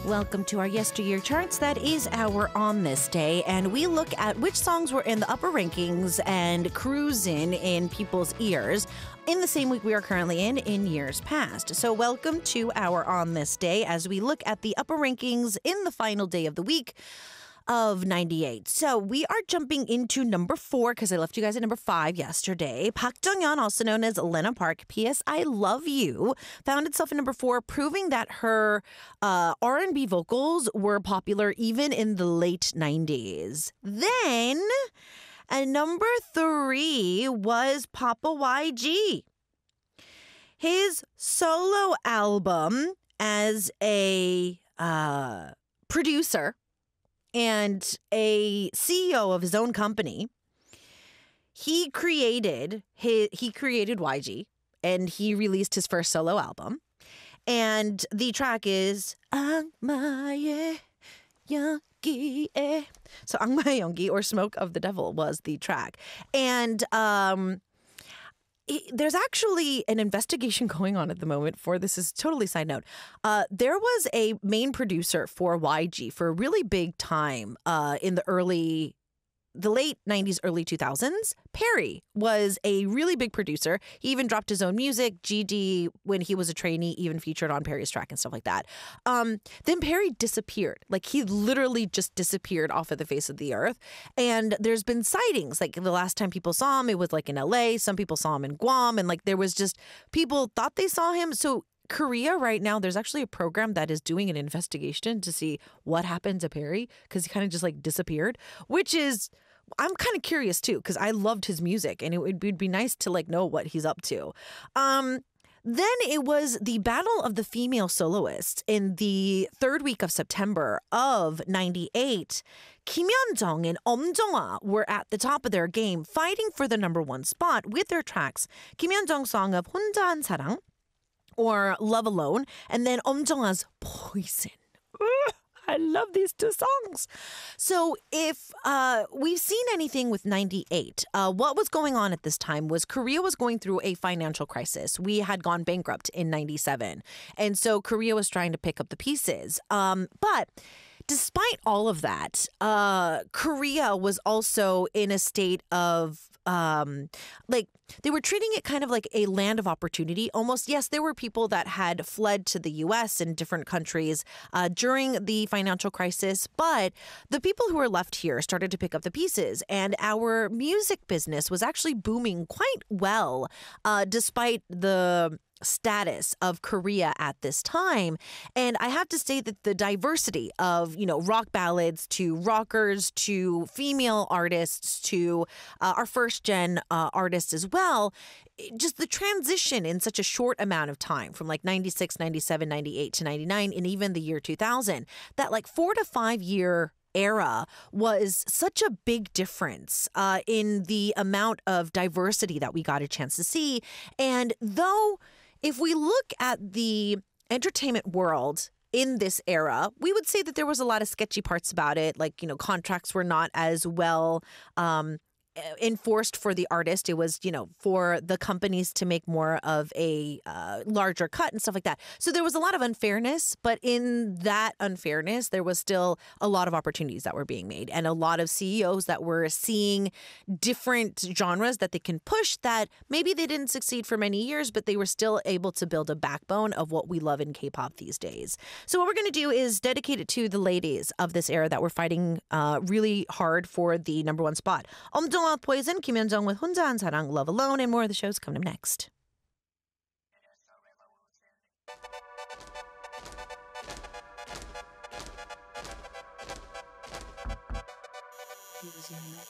Welcome to our Yesteryear Charts. That is our On This Day, and we look at which songs were in the upper rankings and cruising in people's ears in the same week we are currently in years past. So welcome to our On This Day as we look at the upper rankings in the final day of the week of 98. So we are jumping into number 4 because I left you guys at number 5 yesterday. Park Jung-yeon, also known as Lena Park, P.S. I Love You, found itself at number 4, proving that her R&B vocals were popular even in the late 90s. Then, at number 3 was Papa YG. His solo album as a producer and a CEO of his own company, he created YG, and he released his first solo album. And the track is 악마의 연기. So 악마의 연기, or Smoke of the Devil, was the track. And there's actually an investigation going on at the moment for this. Is totally side note. There was a main producer for YG for a really big time in the late 90s, early 2000s. Perry was a really big producer. He even dropped his own music. GD, when he was a trainee, even featured on Perry's track and stuff like that. Then Perry disappeared. Like, he literally just disappeared off of the face of the earth. And there's been sightings. Like, the last time people saw him, it was like in LA. Some people saw him in Guam. And like, there was just, people thought they saw him. So Korea right now, there's actually a program that is doing an investigation to see what happened to Perry, because he kind of just like disappeared, which is, I'm kind of curious too, because I loved his music and it would be nice to like know what he's up to. Then it was the battle of the female soloists in the third week of September of 98. Kim Yeon-jung and Jung-ah were at the top of their game, fighting for the number 1 spot with their tracks. Kim Yeon-jung's song of 혼자 한 사랑, or Love Alone, and then Jung-ah's Poison. I love these two songs. So if we've seen anything with 98, what was going on at this time was Korea was going through a financial crisis. We had gone bankrupt in 97. And so Korea was trying to pick up the pieces. But despite all of that, Korea was also in a state of like, they were treating it kind of like a land of opportunity. Almost, yes, there were people that had fled to the U.S. and different countries during the financial crisis, but the people who were left here started to pick up the pieces, and our music business was actually booming quite well, despite the status of Korea at this time. And I have to say that the diversity of, rock ballads to rockers to female artists to our first gen artists as well, just the transition in such a short amount of time from like 96, 97, 98 to 99 and even the year 2000, that like 4 to 5 year era was such a big difference in the amount of diversity that we got a chance to see. And though if we look at the entertainment world in this era, we would say that there was a lot of sketchy parts about it. Like, contracts were not as well enforced for the artist. It was, for the companies to make more of a larger cut and stuff like that. So there was a lot of unfairness, but in that unfairness, there was still a lot of opportunities that were being made and a lot of CEOs that were seeing different genres that they can push that maybe they didn't succeed for many years, but they were still able to build a backbone of what we love in K-pop these days. So what we're going to do is dedicate it to the ladies of this era that were fighting really hard for the number 1 spot. Poison, Kim Yeon-jung with 혼자 한 사랑, Love Alone, and more of the shows coming up next.